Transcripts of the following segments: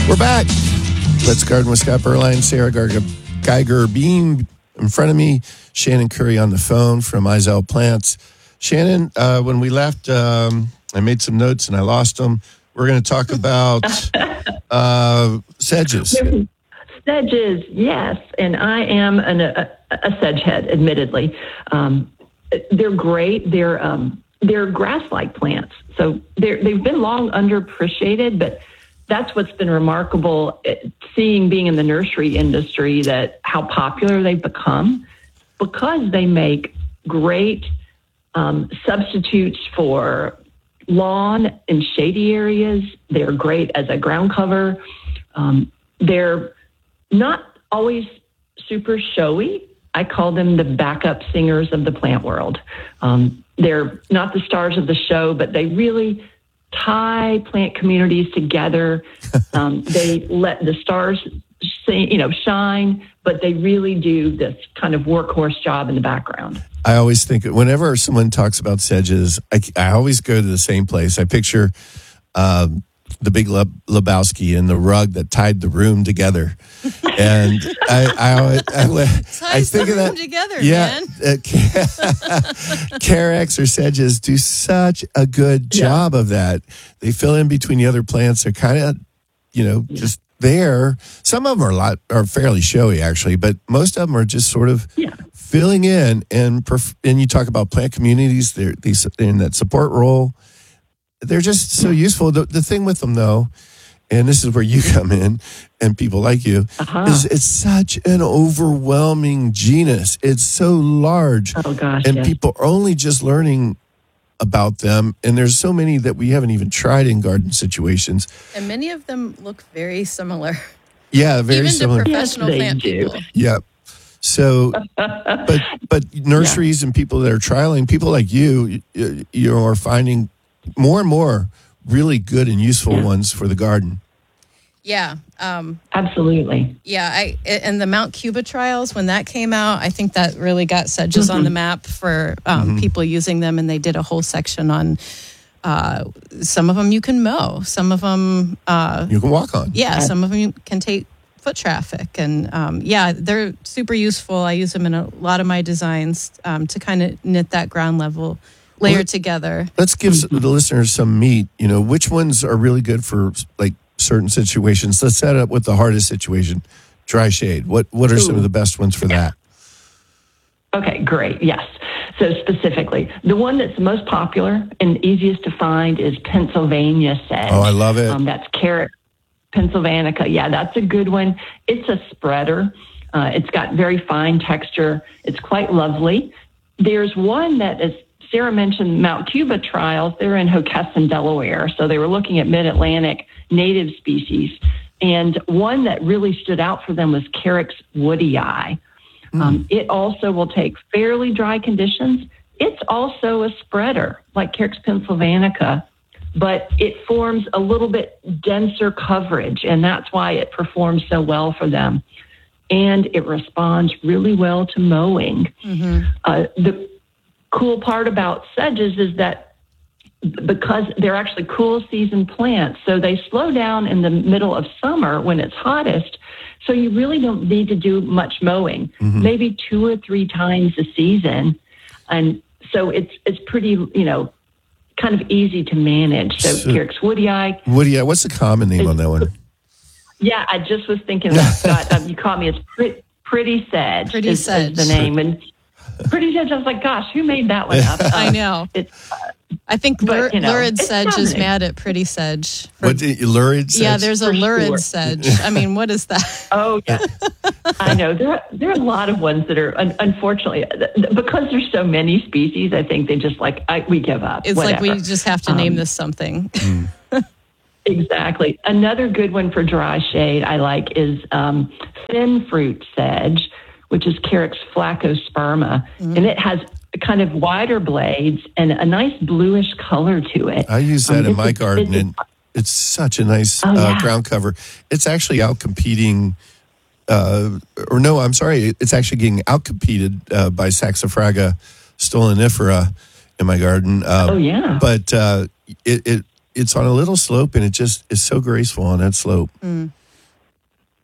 We're back. Let's Garden with Scott Berline, Sarah Geiger Beam in front of me, Shannon Curry on the phone from Izell Plants. Shannon, when we left, I made some notes and I lost them. We're going to talk about sedges. Sedges, yes. And I am a sedge head, admittedly. They're great. They're grass-like plants. So they've been long underappreciated, but that's what's been remarkable, being in the nursery industry, that how popular they've become, because they make great substitutes for lawn and shady areas. They're great as a ground cover. They're not always super showy. I call them the backup singers of the plant world. They're not the stars of the show, but they really tie plant communities together. They let the stars shine, but they really do this kind of workhorse job in the background. I always think, whenever someone talks about sedges, I always go to the same place. I picture the Big Lebowski and the rug that tied the room together. And I think of that together, man. Carex or sedges do such a good job of that. They fill in between the other plants. They're kind of, just there. Some of them are fairly showy, actually, but most of them are just sort of filling in. And you talk about plant communities, they're in that support role. They're just so useful. The thing with them, though, and this is where you come in, and people like you, is it's such an overwhelming genus. It's so large. Oh, gosh, and people are only just learning about them, and there's so many that we haven't even tried in garden situations. And many of them look very similar. Yeah, very similar. Even to professional plant people. Yeah. So, but nurseries and people that are trialing, people like you are finding more and more really good and useful ones for the garden. Yeah. Absolutely. Yeah. And the Mount Cuba trials, when that came out, I think that really got sedges on the map for people using them. And they did a whole section on some of them you can mow. Some of them you can walk on. Yeah. Some of them you can take foot traffic. And they're super useful. I use them in a lot of my designs to kind of knit that ground level layer together. Let's give the listeners some meat. Which ones are really good for like certain situations? Let's set it up with the hardest situation, dry shade. What are some of the best ones for that? Okay, great. Yes. So specifically, the one that's most popular and easiest to find is Pennsylvania sedge. Oh, I love it. That's Carex pennsylvanica. Yeah, that's a good one. It's a spreader. It's got very fine texture. It's quite lovely. There's one that is, Sarah mentioned Mount Cuba trials. They're in Hockessin, Delaware. So they were looking at mid-Atlantic native species. And one that really stood out for them was Carex woodii. It also will take fairly dry conditions. It's also a spreader, like Carex pennsylvanica, but it forms a little bit denser coverage, and that's why it performs so well for them. And it responds really well to mowing. The cool part about sedges is that because they're actually cool season plants, so they slow down in the middle of summer when it's hottest, so you really don't need to do much mowing, maybe 2 or 3 times a season. And so it's pretty, kind of easy to manage. So Carex woodii. Woodii, what's the common name on that one? Yeah, I just was thinking that, Scott. You caught me. It's Pretty Sedge. Pretty Sedge. Is the name. And Pretty Sedge, I was like, gosh, who made that one up? I know. I think lurid sedge is mad at pretty sedge. Lurid sedge? Yeah, there's a lurid sedge. I mean, what is that? Oh, yeah. I know. There are a lot of ones that are, unfortunately, because there's so many species, I think they just we give up. It's whatever. like we just have to name this something. Exactly. Another good one for dry shade I like is thin fruit sedge, which is Carex flacosperma. And it has kind of wider blades and a nice bluish color to it. I use that in my garden, and it's such a nice ground cover. It's actually out-competing, it's actually getting out-competed by Saxifraga stolonifera in my garden. But it's on a little slope, and it just is so graceful on that slope.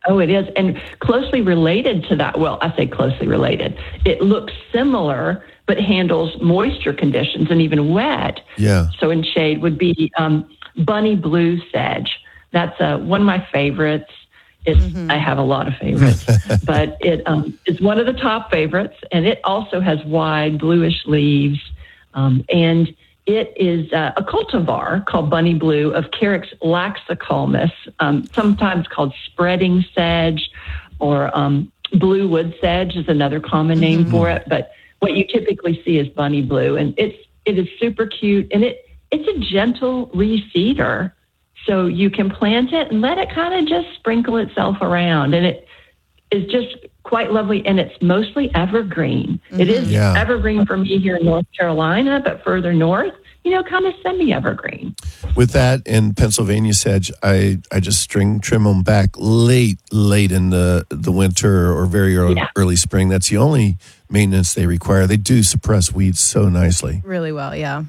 Oh, it is. And closely related to that, well, I say closely related. It looks similar, but handles moisture conditions and even wet. Yeah. So in shade would be bunny blue sedge. That's one of my favorites. I have a lot of favorites, but it's one of the top favorites, and it also has wide bluish leaves, and it is a cultivar called Bunny Blue of Carex laxicolmus, sometimes called spreading sedge, or blue wood sedge is another common name for it. But what you typically see is Bunny Blue, and it is super cute, and it's a gentle reseeder. So you can plant it and let it kind of just sprinkle itself around. And it is just quite lovely. And it's mostly evergreen. It is evergreen for me here in North Carolina, but further north, kind of semi-evergreen. With that and Pennsylvania sedge, I just string trim them back late in the winter or very early spring. That's the only maintenance they require. They do suppress weeds so nicely. Really well, yeah.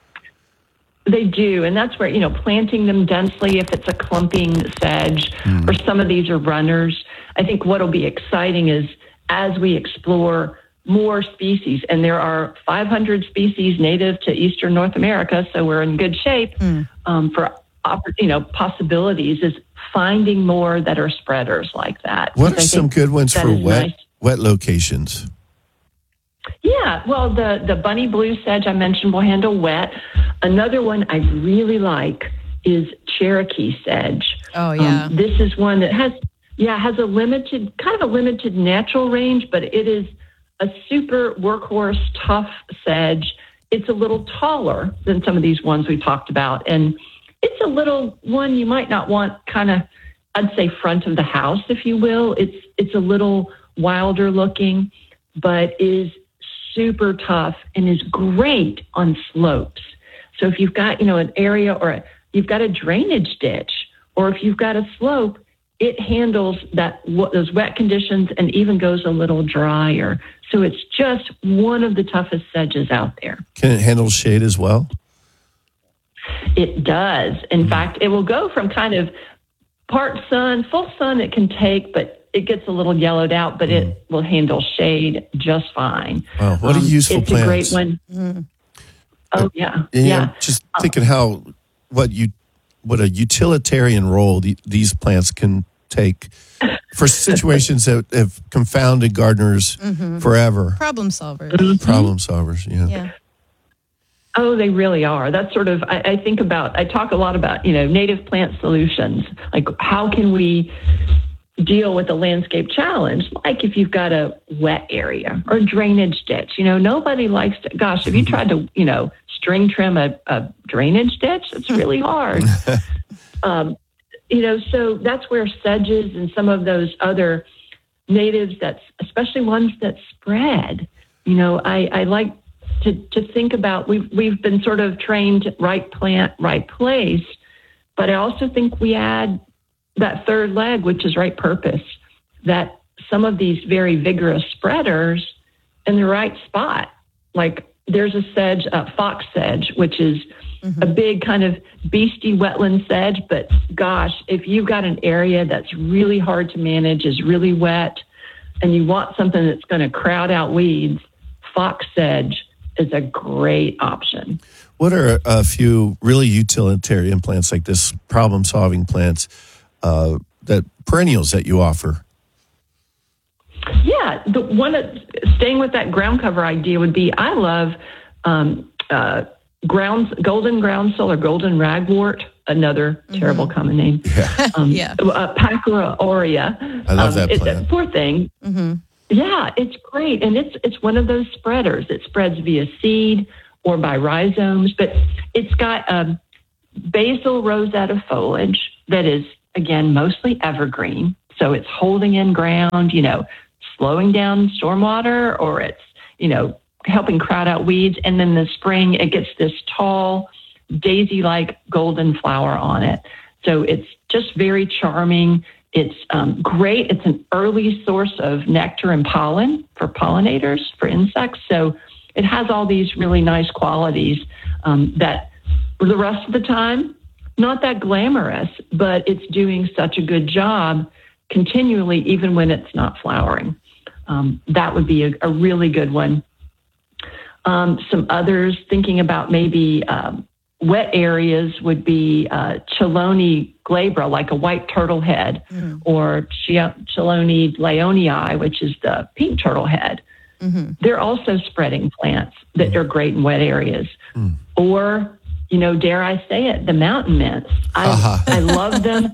They do, and that's where, planting them densely, if it's a clumping sedge, or some of these are runners. I think what will be exciting is as we explore more species, and there are 500 species native to Eastern North America, so we're in good shape for possibilities, is finding more that are spreaders like that. What are some good ones for wet locations? Yeah, well, the Bunny Blue sedge I mentioned will handle wet. Another one I really like is Cherokee sedge. Oh, yeah. This is one that has a limited natural range, but it is a super workhorse, tough sedge. It's a little taller than some of these ones we talked about, and it's a little one you might not want I'd say front of the house, if you will. It's a little wilder looking, but is super tough and is great on slopes. So if you've got, an area or you've got a drainage ditch, or if you've got a slope, it handles those wet conditions and even goes a little drier. So it's just one of the toughest sedges out there. Can it handle shade as well? It does. In fact, it will go from kind of part sun, full sun it can take, but it gets a little yellowed out, but it will handle shade just fine. Wow, what a useful it's plant. It's a great one. Oh, yeah. Just thinking what a utilitarian role these plants can take for situations that have confounded gardeners forever. Problem solvers. Problem solvers, yeah. Oh, they really are. That's sort of, I talk a lot about, native plant solutions. Like, how can we deal with a landscape challenge? Like if you've got a wet area or drainage ditch, nobody likes to, gosh, have you tried to, string trim a drainage ditch? It's really hard. So that's where sedges and some of those other natives, especially ones that spread, I like to think about, we've been sort of trained right plant, right place, but I also think we add that third leg, which is right purpose, that some of these very vigorous spreaders in the right spot, like there's a sedge, fox sedge, which is a big kind of beastie wetland sedge, but gosh, if you've got an area that's really hard to manage, is really wet, and you want something that's going to crowd out weeds, fox sedge is a great option. What are a few really utilitarian plants like this, problem-solving plants, that perennials that you offer? Yeah, the one that, staying with that ground cover idea would be, I love golden groundsel or golden ragwort, another terrible common name. Pachyra aurea. I love that plant. Poor thing. Yeah, it's great, and it's one of those spreaders. It spreads via seed or by rhizomes, but it's got a basal rosette foliage that is, again, mostly evergreen. So it's holding in ground, slowing down stormwater, or it's, helping crowd out weeds. And then in the spring, it gets this tall, daisy-like golden flower on it. So it's just very charming. It's great. It's an early source of nectar and pollen for pollinators, for insects. So it has all these really nice qualities that for the rest of the time, not that glamorous, but it's doing such a good job continually, even when it's not flowering. That would be a really good one. Some others, thinking about maybe wet areas, would be Chelone glabra, like a white turtle head, or Chelone leonii, which is the pink turtle head. They're also spreading plants that are great in wet areas. Or, dare I say it, the mountain mints. I love them.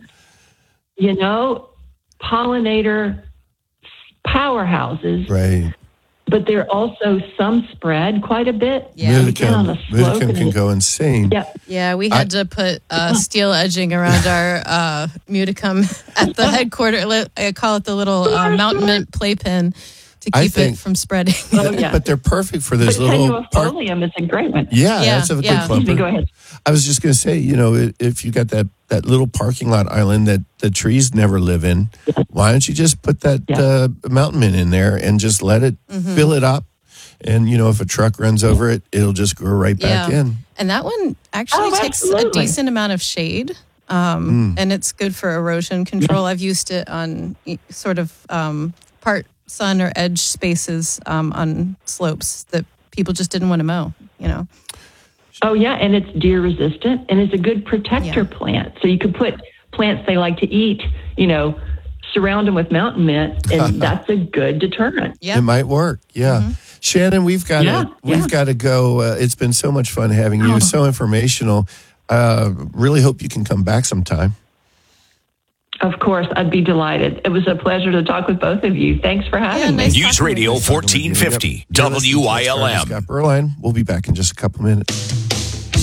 Pollinator powerhouses. Right. But they're also some spread quite a bit. Yeah. Mudicum can go insane. Yeah, we had to put steel edging around our Mudicum at the headquarters. I call it the little mountain mint playpen to keep it from spreading. But they're perfect for this little Tenuifolium is a great one. Yeah, that's a big clumper. Go ahead. I was just going to say, if you got that little parking lot island that the trees never live in, why don't you just put that mountain mint in there and just let it fill it up? And, if a truck runs over it, it'll just grow right back in. And that one actually takes a decent amount of shade. And it's good for erosion control. I've used it on sort of part sun or edge spaces on slopes that people just didn't want to mow, Oh, yeah, and it's deer resistant, and it's a good protector plant. So you could put plants they like to eat, surround them with mountain mint, and that's a good deterrent. Yep. It might work, Shannon, we've got to go. It's been so much fun having you. So informational. Really hope you can come back sometime. Of course, I'd be delighted. It was a pleasure to talk with both of you. Thanks for having me. News Radio 1450, WILM. Scott Berline. We'll be back in just a couple minutes.